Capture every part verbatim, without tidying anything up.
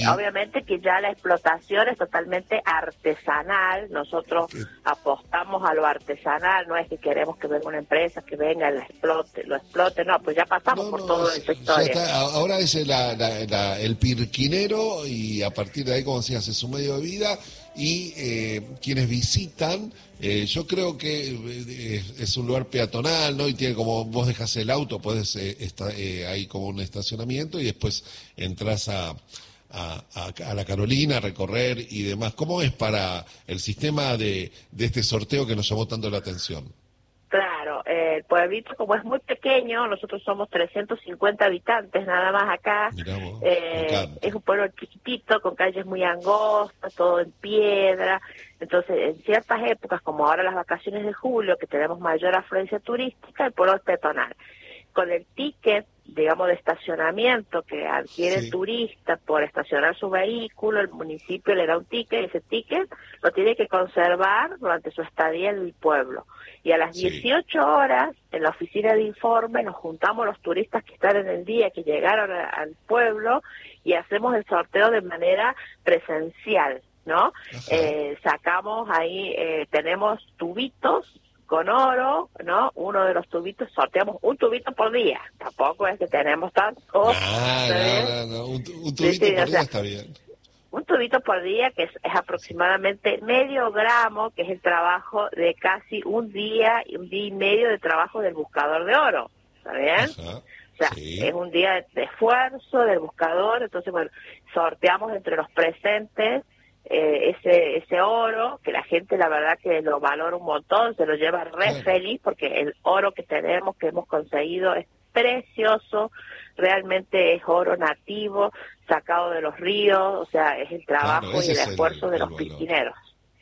Obviamente que ya la explotación es totalmente artesanal, nosotros apostamos a lo artesanal, no es que queremos que venga una empresa, que venga, la explote, lo explote, no, pues ya pasamos No, por no, toda es- esa ya historia. está. A- Ahora es la, la- la- el pirquinero y a partir de ahí, como decías, es su medio de vida y eh, quienes visitan, eh, yo creo que eh, es un lugar peatonal, ¿no? Y tiene como, vos dejas el auto, puedes eh, estar eh, ahí como un estacionamiento y después entras a, a, a- a la Carolina, a recorrer y demás. ¿Cómo es para el sistema de, de este sorteo que nos llamó tanto la atención? Claro, eh, el pueblito como es muy pequeño, nosotros somos trescientos cincuenta habitantes nada más acá, Mirá vos, me eh, encanta. es un pueblo chiquitito, con calles muy angostas, todo en piedra, entonces en ciertas épocas, como ahora las vacaciones de julio, que tenemos mayor afluencia turística, el pueblo es peatonal. Con el ticket, digamos, de estacionamiento que adquiere el Sí. turista por estacionar su vehículo, el municipio le da un ticket, ese ticket lo tiene que conservar durante su estadía en el pueblo. Y a las Sí. dieciocho horas, en la oficina de informe, nos juntamos los turistas que están en el día, que llegaron a- al pueblo, y hacemos el sorteo de manera presencial, ¿no? Eh, sacamos ahí, eh, tenemos tubitos con oro, ¿no? Uno de los tubitos, sorteamos un tubito por día. Tampoco es que tenemos tanto. No, ¿está bien? no, no, no. Un, tu- un Sí, tubito sí, por o día sea, está bien. un tubito por día, que es, es aproximadamente medio gramo, que es el trabajo de casi un día y un día y medio de trabajo del buscador de oro. ¿Está bien? Ajá. O sea, Sí. es un día de, de esfuerzo del buscador, entonces, bueno, sorteamos entre los presentes eh, ese ese oro, que la gente la verdad que lo valora un montón, se lo lleva re Claro. feliz, porque el oro que tenemos, que hemos conseguido, es precioso, realmente es oro nativo, sacado de los ríos, o sea, es el trabajo Claro, ese y el es el- esfuerzo de el los valor. piscineros.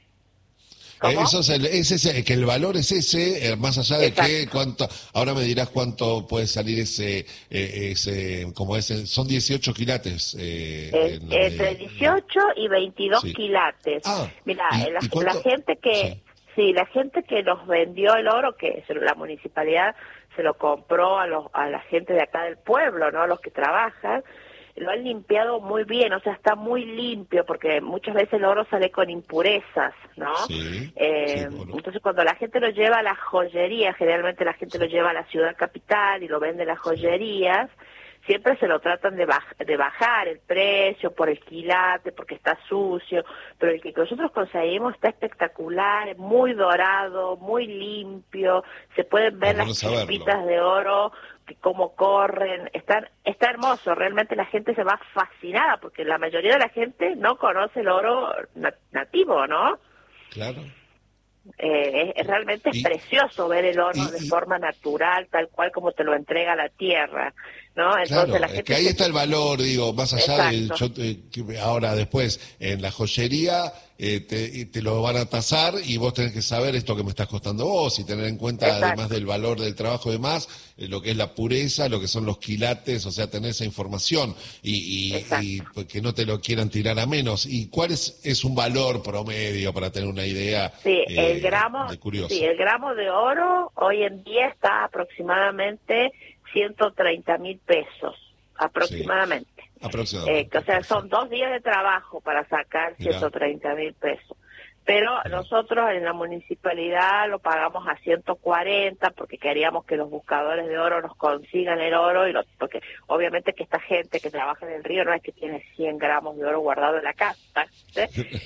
Eh, ¿Cómo? Eso es el, es ese, que el valor es ese, eh, más allá de Exacto. que cuánto, ahora me dirás cuánto puede salir ese, eh, ese, como ese, son dieciocho quilates. Eh, Eh, en la entre medida. dieciocho y veintidós Sí. quilates. Ah, Mira, ¿y- la, y la cuánto? gente que, Sí. sí, la gente que nos vendió el oro, que se- la municipalidad se lo compró a los a la gente de acá del pueblo, ¿no? Los que trabajan, lo han limpiado muy bien, o sea, está muy limpio, porque muchas veces el oro sale con impurezas, ¿no? Sí, Eh, sí, bueno. Entonces, cuando la gente lo lleva a la joyería, generalmente la gente lo lleva a la ciudad capital y lo vende en las joyerías, siempre se lo tratan de, baj de bajar el precio por el quilate, porque está sucio, pero el que nosotros conseguimos está espectacular, es muy dorado, muy limpio, se pueden ver Es bueno las saberlo. chispitas de oro, que cómo corren, están, está hermoso, realmente la gente se va fascinada, porque la mayoría de la gente no conoce el oro na nativo, ¿no? Claro. Eh, es, es realmente Y- es precioso ver el oro y- de y- forma natural, tal cual como te lo entrega la tierra, ¿no? Entonces Claro, la es gente que ahí se- está el valor, digo, más allá del Exacto. yo, eh, que ahora después en la joyería eh, te, te lo van a tasar y vos tenés que saber esto que me estás costando vos y tener en cuenta, Exacto. además del valor del trabajo y demás, eh, lo que es la pureza, lo que son los quilates, o sea, tener esa información y, y, Exacto. y, pues, que no te lo quieran tirar a menos. ¿Y cuál es, es un valor promedio para tener una idea Sí, eh, el gramo, de curioso? sí, el gramo de oro hoy en día está aproximadamente ciento treinta mil pesos, aproximadamente. Aproximadamente. Eh, que, o sea, son perfecto. dos días de trabajo para sacar Mirá. ciento treinta mil pesos. Pero Mirá. nosotros en la municipalidad lo pagamos a ciento cuarenta porque queríamos que los buscadores de oro nos consigan el oro, y lo, porque obviamente que esta gente que trabaja en el río no es que tiene cien gramos de oro guardado en la casa. ¿sí?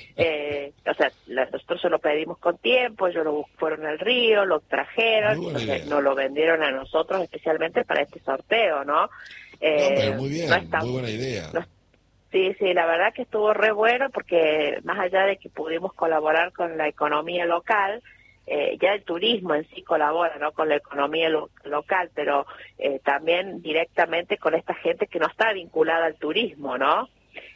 eh, o sea, la- nosotros se lo pedimos con tiempo, ellos lo bus- fueron al río, lo trajeron, Muy buena entonces idea. nos lo vendieron a nosotros especialmente para este sorteo, ¿no? Eh, No, pero muy bien, no está- muy buena idea. no- Sí, sí, la verdad que estuvo re bueno, porque más allá de que pudimos colaborar con la economía local, eh, ya el turismo en sí colabora, ¿no?, con la economía lo- local, pero eh, también directamente con esta gente que no está vinculada al turismo, ¿no?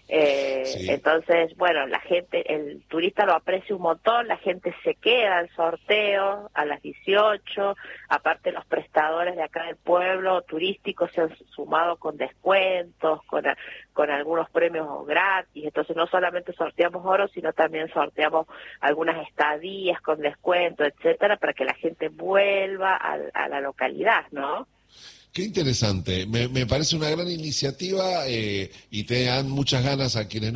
Eh, Sí. Entonces, bueno, la gente, el turista lo aprecia un montón, la gente se queda al sorteo a las dieciocho, aparte los prestadores de acá del pueblo turísticos se han sumado con descuentos, con, a- con algunos premios gratis, entonces no solamente sorteamos oro, sino también sorteamos algunas estadías con descuento, etcétera, para que la gente vuelva a, a la localidad, ¿no? Qué interesante, me, me parece una gran iniciativa eh, y te dan muchas ganas a quienes no